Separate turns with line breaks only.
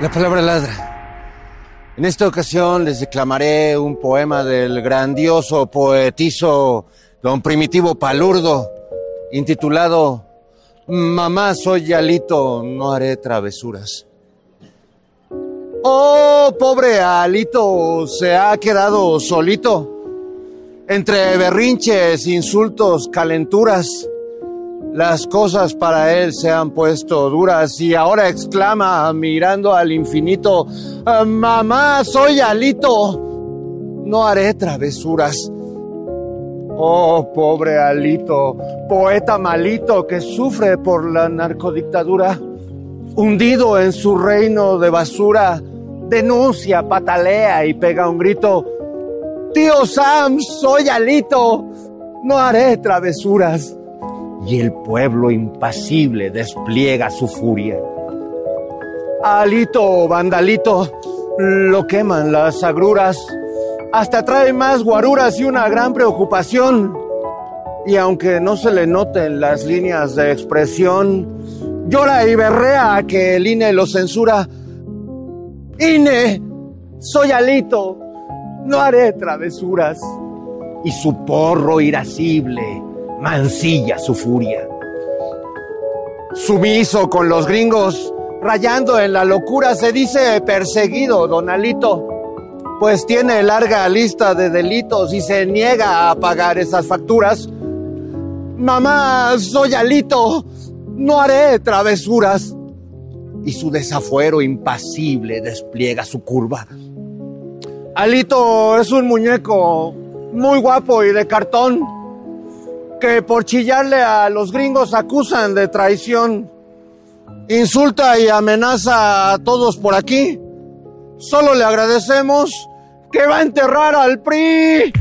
La palabra ladra. En esta ocasión les declamaré un poema del grandioso poetizo don Primitivo Palurdo, intitulado Mamá, soy Alito, no haré travesuras. Oh, pobre Alito, se ha quedado solito, entre berrinches, insultos, calenturas. Las cosas para él se han puesto duras y ahora exclama mirando al infinito: Mamá, soy Alito, no haré travesuras. Oh, pobre Alito, poeta malito que sufre por la narcodictadura, hundido en su reino de basura, denuncia, patalea y pega un grito: Tío Sam, soy Alito, no haré travesuras. Y el pueblo impasible despliega su furia. Alito, vandalito, lo queman las agruras, hasta trae más guaruras y una gran preocupación. Y aunque no se le noten las líneas de expresión, llora y berrea que el INE lo censura. INE, soy Alito, no haré travesuras. Y su porro irascible mancilla su furia. Sumiso con los gringos, rayando en la locura, se dice perseguido don Alito, pues tiene larga lista de delitos y se niega a pagar esas facturas. Mamá, soy Alito, no haré travesuras. Y su desafuero impasible despliega su curva. Alito es un muñeco muy guapo y de cartón, que por chillarle a los gringos acusan de traición. Insulta y amenaza a todos por aquí. Solo le agradecemos que va a enterrar al PRI.